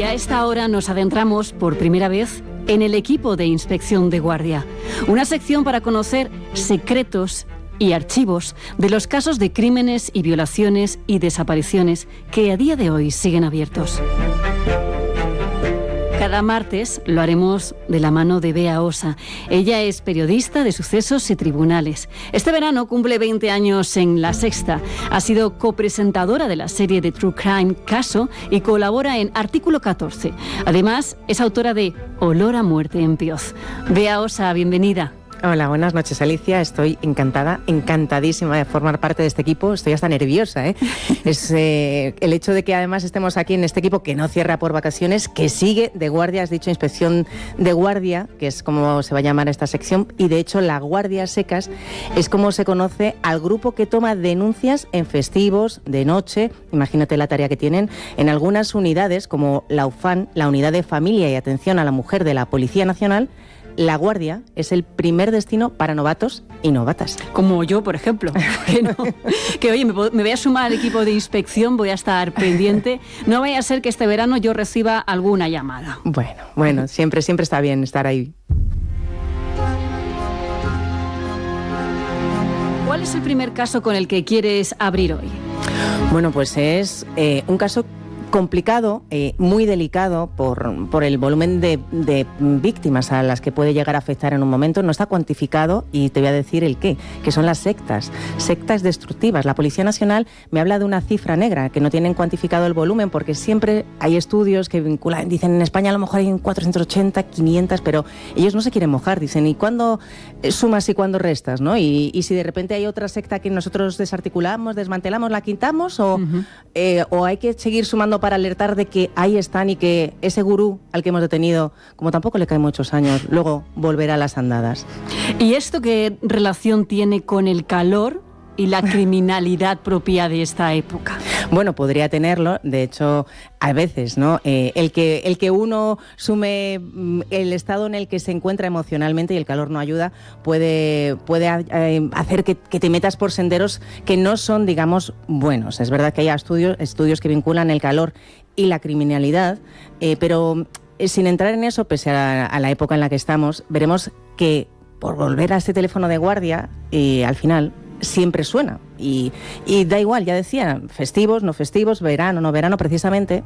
Y a esta hora nos adentramos por primera vez en el equipo de inspección de guardia, una sección para conocer secretos y archivos de los casos de crímenes y violaciones y desapariciones que a día de hoy siguen abiertos. Cada martes lo haremos de la mano de Bea Osa. Ella es periodista de sucesos y tribunales. Este verano cumple 20 años en La Sexta. Ha sido copresentadora de la serie de True Crime Caso y colabora en Artículo 14. Además, es autora de Olor a muerte en Pioz. Bea Osa, bienvenida. Hola, buenas noches, Alicia. Estoy encantadísima de formar parte de este equipo. Estoy hasta nerviosa, ¿eh? Es el hecho de que además estemos aquí en este equipo que no cierra por vacaciones, que sigue de guardia, has dicho inspección de guardia, que es como se va a llamar esta sección, y de hecho la Guardia Secas es como se conoce al grupo que toma denuncias en festivos, de noche. Imagínate la tarea que tienen en algunas unidades como la UFAN, la Unidad de Familia y Atención a la Mujer de la Policía Nacional. La Guardia es el primer destino para novatos y novatas. Como yo, por ejemplo. Que oye, me voy a sumar al equipo de inspección, voy a estar pendiente. No vaya a ser que este verano yo reciba alguna llamada. Bueno, siempre está bien estar ahí. ¿Cuál es el primer caso con el que quieres abrir hoy? Bueno, pues es un caso complicado, muy delicado por el volumen de víctimas a las que puede llegar a afectar en un momento. No está cuantificado y te voy a decir el qué, que son las sectas destructivas. La Policía Nacional me habla de una cifra negra, que no tienen cuantificado el volumen, porque siempre hay estudios que vinculan, dicen en España a lo mejor hay 480, 500, pero ellos no se quieren mojar, dicen, ¿y cuándo sumas y cuándo restas? ¿No? Y si de repente hay otra secta que nosotros desarticulamos, desmantelamos, la quitamos, o hay que seguir sumando para alertar de que ahí están y que ese gurú al que hemos detenido, como tampoco le caen muchos años, luego volverá a las andadas. ¿Y esto qué relación tiene con el calor y la criminalidad propia de esta época? Bueno, podría tenerlo, de hecho, a veces, ¿no? El que uno sume el estado en el que se encuentra emocionalmente y el calor no ayuda, puede hacer que te metas por senderos que no son, digamos, buenos. Es verdad que hay estudios que vinculan el calor y la criminalidad, pero sin entrar en eso, pese a la época en la que estamos, veremos que por volver a este teléfono de guardia, al final siempre suena y da igual, ya decía, festivos, no festivos, verano, no verano, precisamente.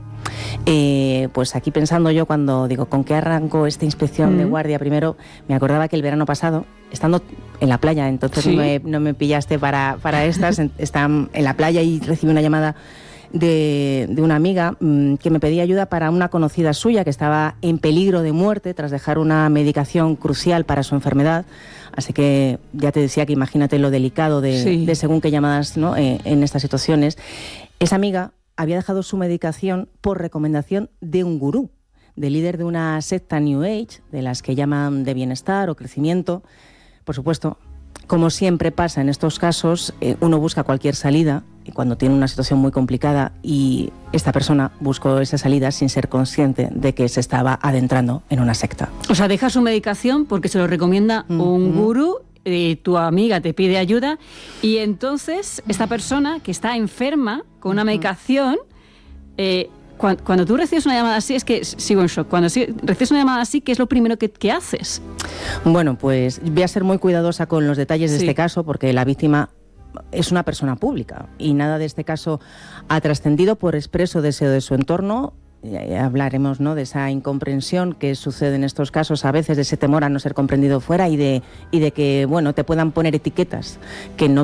Pues aquí pensando yo cuando digo, ¿con qué arranco esta inspección de guardia? Primero me acordaba que el verano pasado, estando en la playa, entonces ¿sí? no me pillaste para estas, está en la playa y recibí una llamada de una amiga que me pedía ayuda para una conocida suya que estaba en peligro de muerte tras dejar una medicación crucial para su enfermedad. Así que ya te decía que imagínate lo delicado de según qué llamadas, ¿no? En estas situaciones. Esa amiga había dejado su medicación por recomendación de un gurú, de líder de una secta New Age, de las que llaman de bienestar o crecimiento. Por supuesto, como siempre pasa en estos casos, uno busca cualquier salida cuando tiene una situación muy complicada, y esta persona buscó esa salida sin ser consciente de que se estaba adentrando en una secta. O sea, deja su medicación porque se lo recomienda un gurú, tu amiga te pide ayuda, y entonces esta persona que está enferma con una medicación, cuando tú recibes una llamada así, es que sigo en shock. Cuando recibes una llamada así, ¿qué es lo primero que haces? Bueno, pues voy a ser muy cuidadosa con los detalles de este caso, porque la víctima es una persona pública y nada de este caso ha trascendido por expreso deseo de su entorno. Hablaremos, ¿no?, de esa incomprensión que sucede en estos casos, a veces de ese temor a no ser comprendido fuera y de que, bueno, te puedan poner etiquetas que no